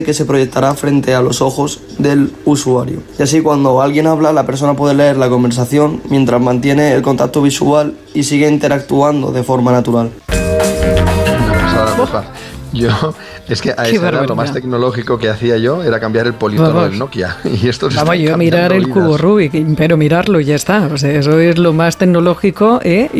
que se proyectará frente a los ojos del usuario. Y así cuando alguien habla, la persona puede leer la conversación mientras mantiene el contacto visual y sigue interactuando de forma natural. Es que a esa edad lo más tecnológico que hacía yo era cambiar el politono del Nokia. Y esto vamos yo a mirar el cubo Rubik, pero mirarlo y ya está. O sea, eso es lo más tecnológico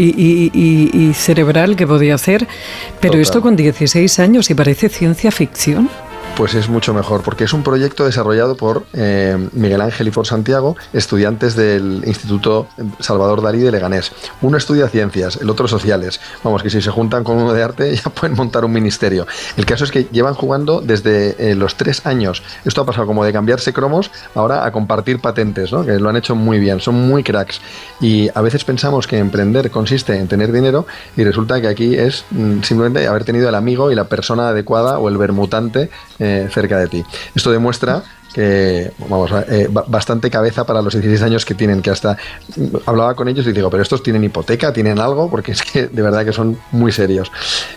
y cerebral que podía hacer. Pero total. Esto con 16 años y parece ciencia ficción. Pues es mucho mejor, porque es un proyecto desarrollado por Miguel Ángel y por Santiago, estudiantes del Instituto Salvador Dalí de Leganés. Uno estudia ciencias, el otro sociales. Vamos, que si se juntan con uno de arte ya pueden montar un ministerio. El caso es que llevan jugando desde los 3 años. Esto ha pasado como de cambiarse cromos ahora a compartir patentes, ¿no? Que lo han hecho muy bien, son muy cracks. Y a veces pensamos que emprender consiste en tener dinero y resulta que aquí es simplemente haber tenido el amigo y la persona adecuada o el bermutante cerca de ti. Esto demuestra que, vamos, bastante cabeza para los 16 años que tienen, que hasta hablaba con ellos y digo, pero estos tienen hipoteca, tienen algo, porque es que de verdad que son muy serios.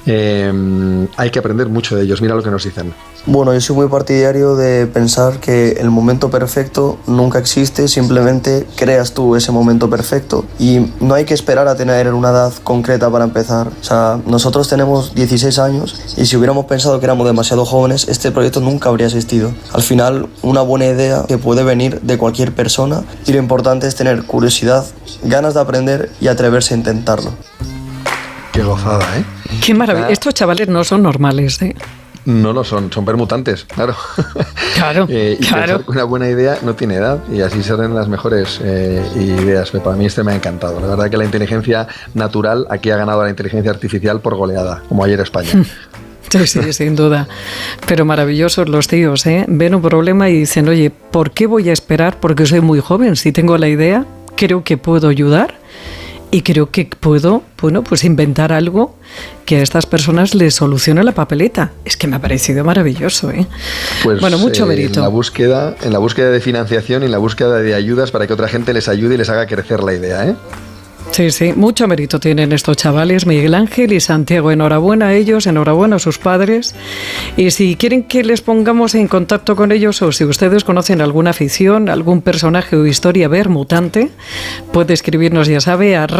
Hay que aprender mucho de ellos, mira lo que nos dicen. Bueno, yo soy muy partidario de pensar que el momento perfecto nunca existe, simplemente creas tú ese momento perfecto y no hay que esperar a tener una edad concreta para empezar. O sea, nosotros tenemos 16 años y si hubiéramos pensado que éramos demasiado jóvenes, este proyecto nunca habría existido. Al final, una buena idea que puede venir de cualquier persona y lo importante es tener curiosidad, ganas de aprender y atreverse a intentarlo. Qué gozada, ¿eh? Qué maravilla. Estos chavales no son normales, ¿eh? No lo son permutantes, claro. Claro, y claro. Pensar que una buena idea no tiene edad y así salen las mejores ideas. Para mí me ha encantado. La verdad que la inteligencia natural aquí ha ganado a la inteligencia artificial por goleada, como ayer España. Sí, sin duda. Pero maravillosos los tíos, ¿eh? Ven un problema y dicen, oye, ¿por qué voy a esperar? Porque soy muy joven. Si tengo la idea, creo que puedo ayudar. Y creo que puedo, bueno, pues inventar algo que a estas personas les solucione la papeleta. Es que me ha parecido maravilloso, ¿eh? Pues, bueno, mucho mérito. En la búsqueda de financiación y en la búsqueda de ayudas para que otra gente les ayude y les haga crecer la idea, ¿eh? Sí, mucho mérito tienen estos chavales, Miguel Ángel y Santiago. Enhorabuena a ellos, enhorabuena a sus padres. Y si quieren que les pongamos en contacto con ellos o si ustedes conocen alguna afición, algún personaje o historia vermutante, puede escribirnos, ya sabe, a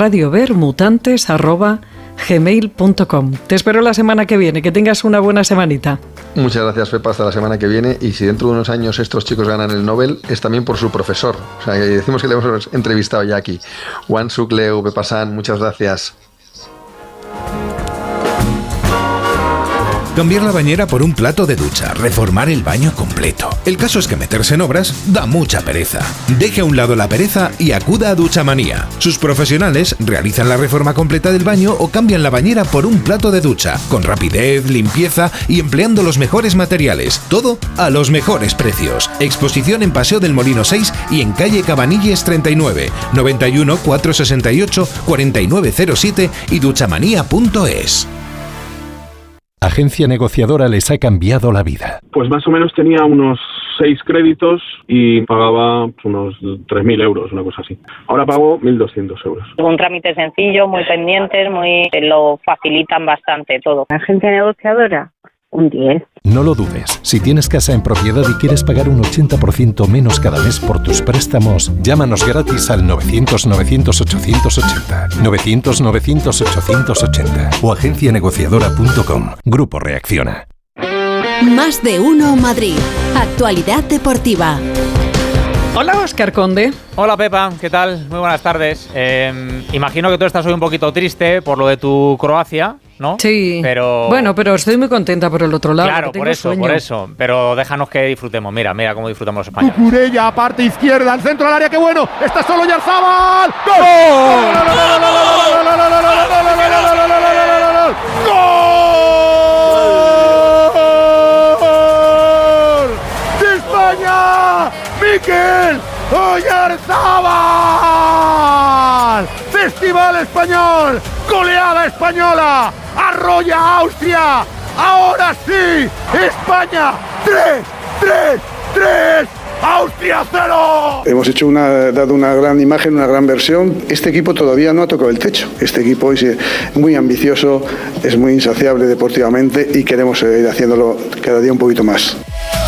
radiovermutantes@gmail.com. Te espero la semana que viene, que tengas una buena semanita. Muchas gracias, Pepa, hasta la semana que viene. Y si dentro de unos años estos chicos ganan el Nobel, es también por su profesor. O sea, que decimos que le hemos entrevistado ya aquí. Wan Suk Leu, Pepa San, muchas gracias. Cambiar la bañera por un plato de ducha, reformar el baño completo. El caso es que meterse en obras da mucha pereza. Deje a un lado la pereza y acuda a Duchamanía. Sus profesionales realizan la reforma completa del baño o cambian la bañera por un plato de ducha, con rapidez, limpieza y empleando los mejores materiales. Todo a los mejores precios. Exposición en Paseo del Molino 6 y en calle Cabanilles 39, 91 468 4907 y duchamanía.es. Agencia Negociadora les ha cambiado la vida. Pues más o menos tenía unos 6 créditos y pagaba unos 3.000 euros, una cosa así. Ahora pago 1.200 euros. Un trámite sencillo, muy pendientes, lo facilitan bastante todo. Agencia Negociadora, un 10. No lo dudes. Si tienes casa en propiedad y quieres pagar un 80% menos cada mes por tus préstamos, llámanos gratis al 900-900-880, 900-900-880 o agencianegociadora.com. Grupo Reacciona. Más de uno Madrid. Actualidad deportiva. Hola, Óscar Conde. Hola, Pepa, ¿qué tal? Muy buenas tardes. Imagino que tú estás hoy un poquito triste por lo de tu Croacia, ¿no? Sí, pero estoy muy contenta por el otro lado. Claro, por eso. Pero déjanos que disfrutemos. Mira cómo disfrutamos los españoles. Cucurella, parte izquierda, al centro del área, ¡qué bueno! ¡Está solo Oyarzabal! ¡Gol! ¡Gol! ¡De España! ¡Mikel Oyarzabal! ¡Festival español! ¡Goleada española! ¡Arrolla a Austria! ¡Ahora sí! ¡España! ¡3! ¡Austria 0! Hemos dado una gran imagen, una gran versión. Este equipo todavía no ha tocado el techo. Este equipo es muy ambicioso, es muy insaciable deportivamente y queremos seguir haciéndolo cada día un poquito más.